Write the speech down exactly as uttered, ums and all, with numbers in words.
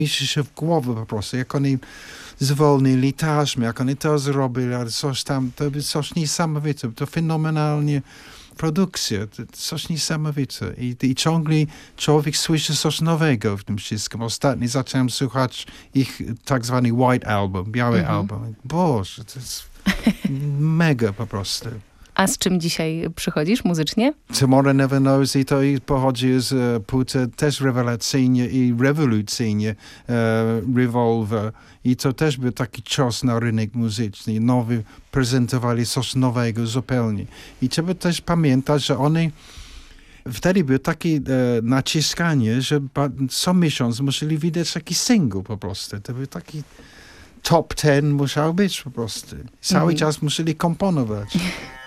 Myśli się w głowę po prostu, jak oni zwolnili taśmy, jak oni to zrobili, ale coś tam, to jest coś niesamowite, to fenomenalnie produkcja, to coś niesamowite. I, I ciągle człowiek słyszy coś nowego w tym wszystkim. Ostatnio zacząłem słuchać ich tak zwany White Album, biały mm-hmm. album. Boże, to jest mega po prostu. A z czym dzisiaj przychodzisz muzycznie? Tomorrow Never Knows i to i pochodzi z uh, płyty też rewelacyjnie i rewolucyjnie uh, Revolver. I to też był taki czas na rynek muzyczny. Nowy, prezentowali coś nowego zupełnie. I trzeba też pamiętać, że oni wtedy było takie e, naciskanie, że co miesiąc musieli wydać taki single po prostu. To był taki top ten musiał być po prostu. Cały mm-hmm. czas musieli komponować.